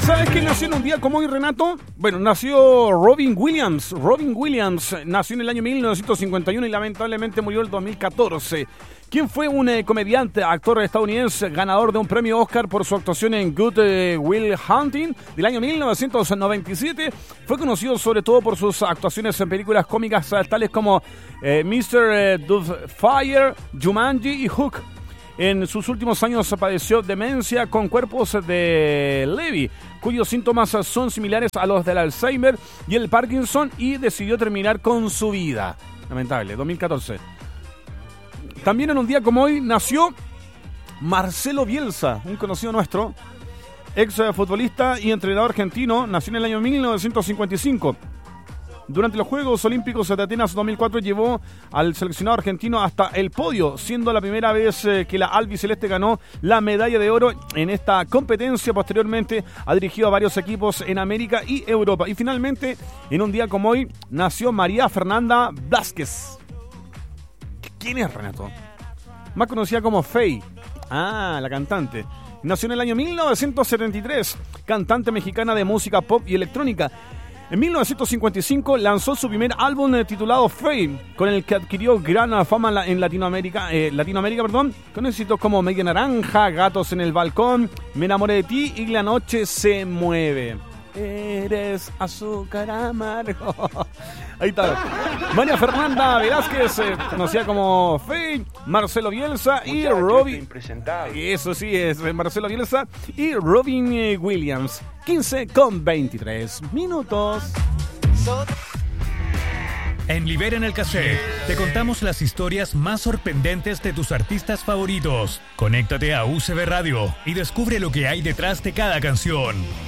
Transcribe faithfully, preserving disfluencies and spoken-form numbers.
¿Sabes quién nació en un día como hoy, Renato? Bueno, nació Robin Williams. Robin Williams nació en el año mil novecientos cincuenta y uno y lamentablemente murió el dos mil catorce. Quien fue un eh, comediante, actor estadounidense, ganador de un premio Oscar por su actuación en Good eh, Will Hunting del año mil novecientos noventa y siete. Fue conocido sobre todo por sus actuaciones en películas cómicas eh, tales como eh, mister Eh, Doubtfire, Jumanji y Hook. En sus últimos años padeció demencia con cuerpos de Levy, cuyos síntomas son similares a los del Alzheimer y el Parkinson, y decidió terminar con su vida. Lamentable, dos mil catorce. También en un día como hoy nació Marcelo Bielsa, un conocido nuestro, ex futbolista y entrenador argentino. Nació en el año mil novecientos cincuenta y cinco. Durante los Juegos Olímpicos de Atenas dos mil cuatro llevó al seleccionado argentino hasta el podio, siendo la primera vez eh, que la albiceleste ganó la medalla de oro en esta competencia. Posteriormente ha dirigido a varios equipos en América y Europa. Y finalmente, en un día como hoy, nació María Fernanda Blázquez. ¿Quién es, Renato? Más conocida como Faye. Ah, la cantante. Nació en el año mil novecientos setenta y tres, cantante mexicana de música pop y electrónica. En mil novecientos cincuenta y cinco lanzó su primer álbum eh, titulado Fame, con el que adquirió gran fama en, la, en Latinoamérica, eh, Latinoamérica, perdón, con éxitos como Media Naranja, Gatos en el Balcón, Me enamoré de ti y La noche se mueve. Eres azúcar amargo. Ahí está. María Fernanda Velázquez, eh, conocida como Faye, Marcelo Bielsa y Muchacho, Robin. impresentable. Eso sí, es Marcelo Bielsa y Robin eh, Williams. quince con veintitrés minutos. En Libera en el Cassette te contamos las historias más sorprendentes de tus artistas favoritos. Conéctate a U C B Radio y descubre lo que hay detrás de cada canción.